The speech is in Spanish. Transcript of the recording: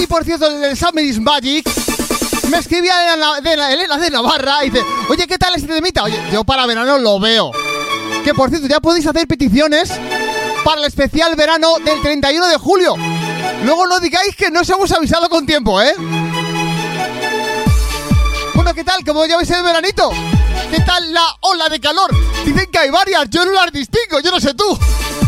por cierto, el Summer is Magic, me escribía Elena de Navarra y dice, oye, ¿qué tal este temita? Oye, yo para verano lo veo. Que por cierto, ya podéis hacer peticiones para el especial verano del 31 de julio. Luego no digáis que no os hemos avisado con tiempo, ¿eh? Bueno, ¿qué tal? ¿Cómo lleváis el veranito? ¿Qué tal la ola de calor? Dicen que hay varias, yo no las distingo, yo no sé tú.